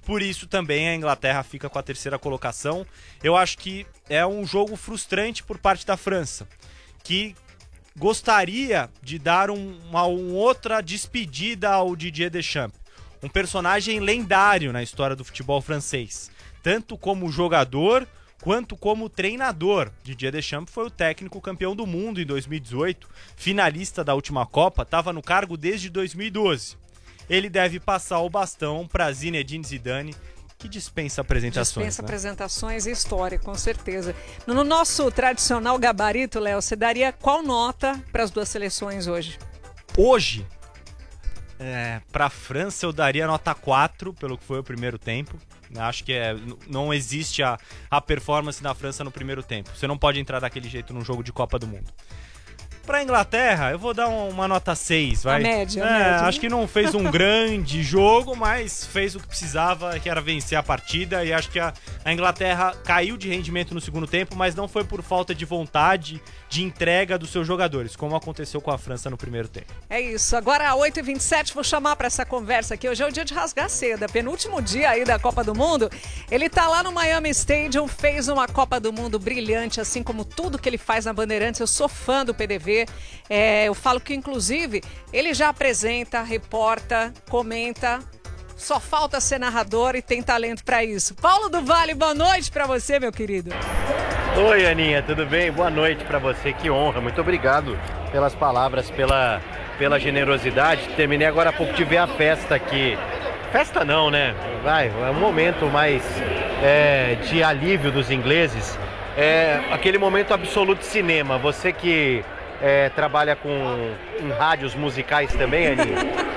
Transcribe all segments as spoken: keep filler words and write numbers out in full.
por isso também a Inglaterra fica com a terceira colocação. Eu acho que é um jogo frustrante por parte da França, que gostaria de dar um, uma, uma outra despedida ao Didier Deschamps, um personagem lendário na história do futebol francês, tanto como jogador quanto como treinador. Didier Deschamps foi o técnico campeão do mundo em dois mil e dezoito, finalista da última Copa, estava no cargo desde dois mil e doze. Ele deve passar o bastão para Zinedine Zidane, que dispensa apresentações. Dispensa né? apresentações e história, com certeza. No nosso tradicional gabarito, Léo, você daria qual nota para as duas seleções hoje? Hoje, é, para a França eu daria nota quatro, pelo que foi o primeiro tempo. Acho que é, não existe a, a performance da França no primeiro tempo. Você não pode entrar daquele jeito num jogo de Copa do Mundo. Pra Inglaterra, eu vou dar uma nota seis, vai. A média, é, a média. Acho que não fez um grande jogo, mas fez o que precisava, que era vencer a partida. E acho que a, a Inglaterra caiu de rendimento no segundo tempo, mas não foi por falta de vontade, de entrega dos seus jogadores, como aconteceu com a França no primeiro tempo. É isso. Agora, oito e vinte e sete, vou chamar para essa conversa aqui. Hoje é o dia de rasgar seda, penúltimo dia aí da Copa do Mundo. Ele tá lá no Miami Stadium, fez uma Copa do Mundo brilhante, assim como tudo que ele faz na Bandeirantes. Eu sou fã do P D V. É, eu falo que, inclusive, ele já apresenta, reporta, comenta. Só falta ser narrador e tem talento para isso. Paulo do Vale, boa noite para você, meu querido. Oi, Aninha, tudo bem? Boa noite para você, que honra. Muito obrigado pelas palavras, pela, pela generosidade. Terminei agora há pouco de ver a festa aqui. Festa não, né? Vai, é um momento mais é, de alívio dos ingleses. É aquele momento absoluto de cinema. Você que é, trabalha com em rádios musicais também, Aninha.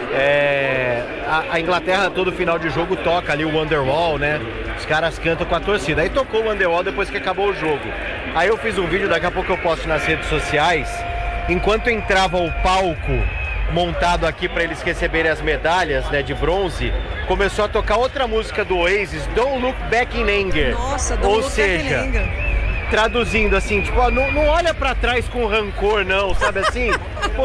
É, a, a Inglaterra, todo final de jogo, toca ali o Wonderwall, né? Os caras cantam com a torcida. Aí tocou o Wonderwall depois que acabou o jogo. Aí eu fiz um vídeo, daqui a pouco eu posto nas redes sociais. Enquanto entrava o palco montado aqui para eles receberem as medalhas, né, de bronze, começou a tocar outra música do Oasis, Don't Look Back in Anger. Nossa, Don't Ou Look seja, Back in Anger. Traduzindo assim, tipo, ó, não, não olha pra trás com rancor, não, sabe assim? Pô,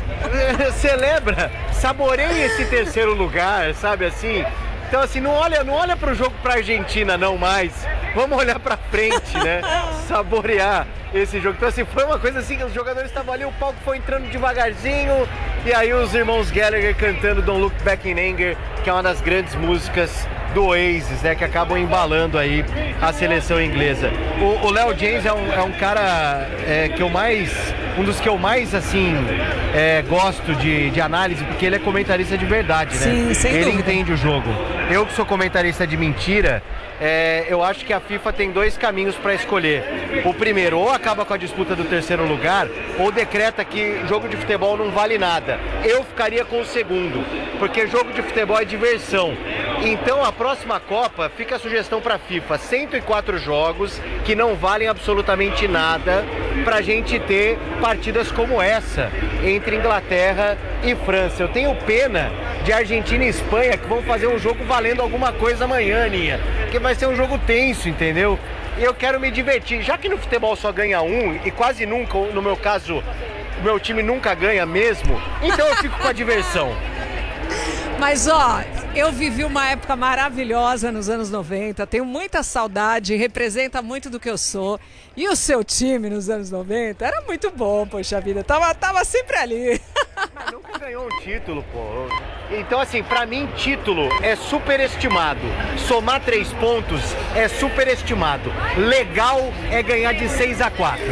celebra, saboreia esse terceiro lugar, sabe assim? Então assim, não olha, não olha pro jogo pra Argentina não mais, vamos olhar pra frente, né? Saborear esse jogo. Então assim, foi uma coisa assim, que os jogadores estavam ali, o palco foi entrando devagarzinho, e aí os irmãos Gallagher cantando Don't Look Back in Anger, que é uma das grandes músicas do Oasis, né, que acabam embalando aí a seleção inglesa. O Léo James é um, é um cara é, que eu mais, um dos que eu mais, assim, é, gosto de, de análise, porque ele é comentarista de verdade, né? Sim, sem ele dúvida. entende o jogo. Eu que sou comentarista de mentira, é, eu acho que a FIFA tem dois caminhos para escolher. O primeiro, ou acaba com a disputa do terceiro lugar, ou decreta que jogo de futebol não vale nada. Eu ficaria com o segundo, porque jogo de futebol é diversão. Então a próxima Copa, fica a sugestão para a FIFA, cento e quatro jogos que não valem absolutamente nada, para a gente ter partidas como essa, entre Inglaterra e França. Eu tenho pena de Argentina e Espanha, que vão fazer um jogo valendo alguma coisa amanhã, Aninha, porque vai ser um jogo tenso, entendeu? E eu quero me divertir, já que no futebol só ganha um, e quase nunca, no meu caso, o meu time nunca ganha mesmo, então eu fico com a diversão. Mas, ó, eu vivi uma época maravilhosa nos anos noventa, tenho muita saudade, representa muito do que eu sou. E o seu time nos anos noventa era muito bom, poxa vida, tava, tava sempre ali. Mas nunca ganhou um título, pô. Então, assim, pra mim, título é superestimado. Somar três pontos é superestimado. Legal é ganhar de seis a quatro.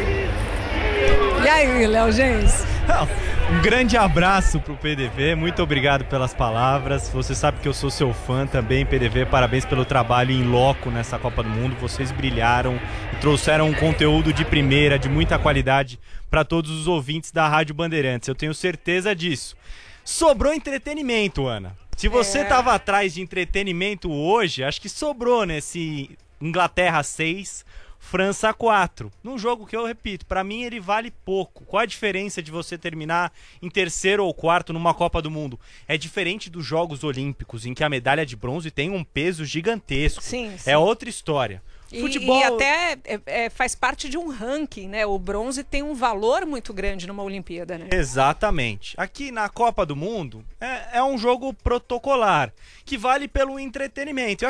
E aí, Léo James? Um grande abraço pro P D V, muito obrigado pelas palavras. Você sabe que eu sou seu fã também, P D V, parabéns pelo trabalho em loco nessa Copa do Mundo. Vocês brilharam e trouxeram um conteúdo de primeira, de muita qualidade para todos os ouvintes da Rádio Bandeirantes. Eu tenho certeza disso. Sobrou entretenimento, Ana. Se você É. tava atrás de entretenimento hoje, acho que sobrou nesse Inglaterra seis, França quatro. Num jogo que eu repito, pra mim ele vale pouco. Qual a diferença de você terminar em terceiro ou quarto numa Copa do Mundo? É diferente dos Jogos Olímpicos, em que a medalha de bronze tem um peso gigantesco. Sim, sim. É outra história. E, Futebol... e até é, é, faz parte de um ranking, né? O bronze tem um valor muito grande numa Olimpíada, né? Exatamente. Aqui na Copa do Mundo é, é um jogo protocolar, que vale pelo entretenimento.